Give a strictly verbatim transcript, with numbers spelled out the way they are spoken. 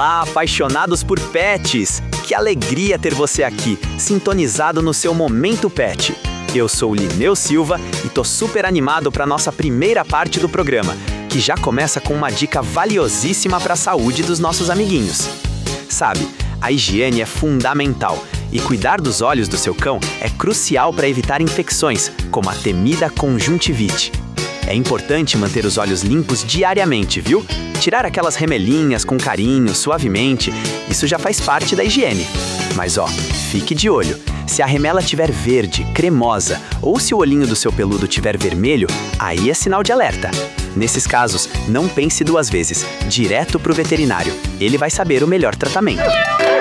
Olá, apaixonados por pets! Que alegria ter você aqui, sintonizado no seu Momento Pet. Eu sou o Lineu Silva e tô super animado para nossa primeira parte do programa, que já começa com uma dica valiosíssima para a saúde dos nossos amiguinhos. Sabe, a higiene é fundamental e cuidar dos olhos do seu cão é crucial para evitar infecções, como a temida conjuntivite. É importante manter os olhos limpos diariamente, viu? Tirar aquelas remelinhas com carinho, suavemente, isso já faz parte da higiene. Mas ó, fique de olho. Se a remela estiver verde, cremosa, ou se o olhinho do seu peludo estiver vermelho, aí é sinal de alerta. Nesses casos, não pense duas vezes, direto para o veterinário. Ele vai saber o melhor tratamento.